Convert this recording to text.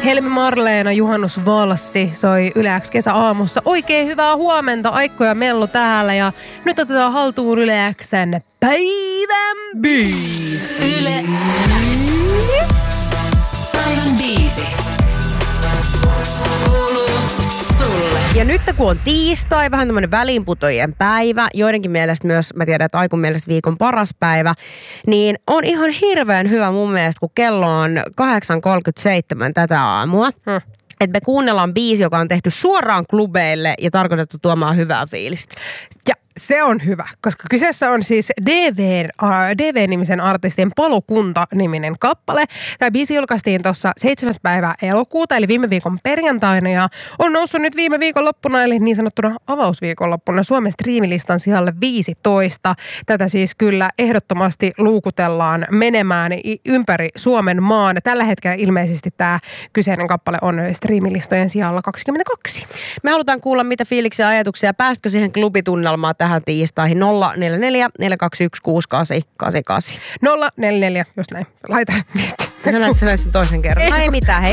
Helmi Marleena juhannusvalssi soi Yle X kesäaamussa. Oikein hyvää huomenta, Aikko ja Mellu täällä ja nyt otetaan haltuun Yle X:n päivän biisi. Yle X. Päivän biisi. Kuuluu sulle. Ja nyt kun on tiistai, vähän tämmöinen väliinputojen päivä, joidenkin mielestä myös, mä tiedän, että Aikun mielestä viikon paras päivä, niin on ihan hirveän hyvä mun mielestä, kun kello on 8.37 tätä aamua. Että me kuunnellaan biisi, joka on tehty suoraan klubeille ja tarkoitettu tuomaan hyvää fiilistä. Ja se on hyvä, koska kyseessä on siis DV-nimisen artistin Palokunta-niminen kappale. Tämä biisi julkaistiin tuossa 7. päivä elokuuta, eli viime viikon perjantaina, ja on noussut nyt viime viikonloppuna, eli niin sanottuna avausviikonloppuna Suomen striimilistan sijalle 15. Tätä siis kyllä ehdottomasti luukutellaan menemään ympäri Suomen maan. Tällä hetkellä ilmeisesti tämä kyseinen kappale on striimilistojen sijalla 22. Me halutaan kuulla, mitä fiiliksiä ajatuksia, päästkö siihen klubitunnelmaan tähän tiistaihin. 044 421 6888. 044, just näin. Laita viesti. Mä näin, että sä toisen kerran. No ei mitään, hei.